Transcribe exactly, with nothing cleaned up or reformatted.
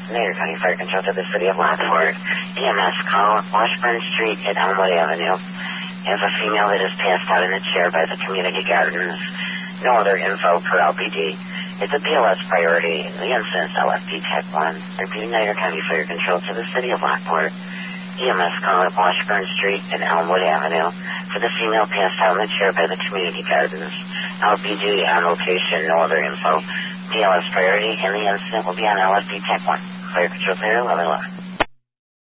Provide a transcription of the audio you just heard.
Mayor County Fire Control to the City of Lockport. E M S call Washburn Street at Elmwood Avenue. Have a female that is passed out in a chair by the community gardens. No other info per L P D. It's a P L S priority. The incident's L F D Tech one. Repeating Mayor County Fire Control to the City of Lockport. E M S call at Washburn Street and Elmwood Avenue for the female passed out in the chair by the community gardens. L P D on location, no other info. P L S priority, and the incident will be on L F D Tech one. Fire Control Clear, eleven eleven.